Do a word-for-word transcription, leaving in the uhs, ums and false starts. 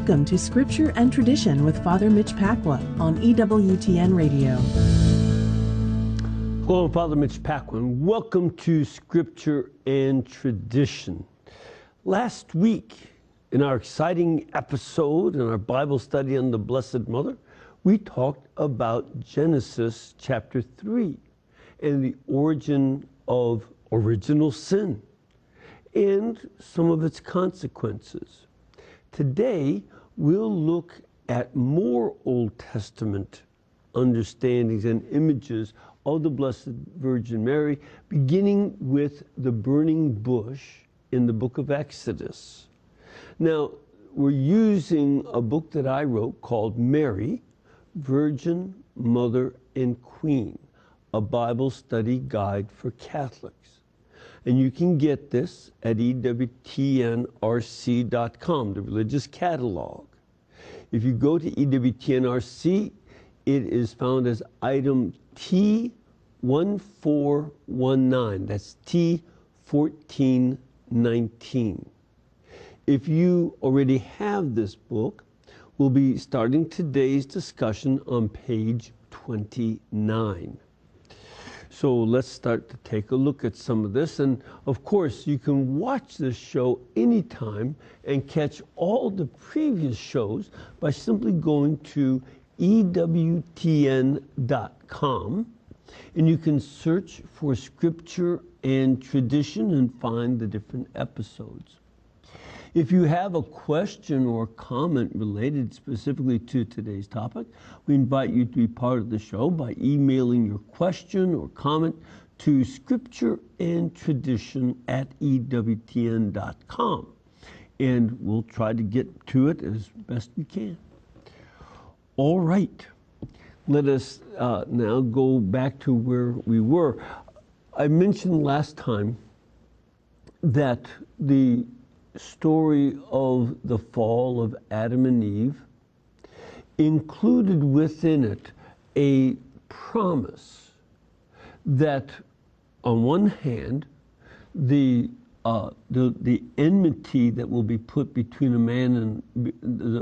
Welcome to Scripture and Tradition with Father Mitch Pacwa on E W T N Radio. Hello, I'm Father Mitch Pacwa. Welcome to Scripture and Tradition. Last week, in our exciting episode in our Bible study on the Blessed Mother, we talked about Genesis chapter three and the origin of original sin and some of its consequences. Today, we'll look at more Old Testament understandings and images of the Blessed Virgin Mary, beginning with the burning bush in the book of Exodus. Now, we're using a book that I wrote called Mary, Virgin, Mother, and Queen, a Bible study guide for Catholics. And you can get this at E W T N R C dot com, the religious catalog. If you go to E W T N R C, it is found as item T one four one nine. That's T fourteen nineteen. If you already have this book, we'll be starting today's discussion on page twenty-nine. So let's start to take a look at some of this. And of course, you can watch this show anytime and catch all the previous shows by simply going to E W T N dot com. And you can search for Scripture and Tradition and find the different episodes. If you have a question or comment related specifically to today's topic, we invite you to be part of the show by emailing your question or comment to scriptureandtradition at E W T N dot com. And we'll try to get to it as best we can. All right. Let us uh, now go back to where we were. I mentioned last time that the story of the fall of Adam and Eve included within it a promise that, on one hand, the uh, the the enmity that will be put between a man and the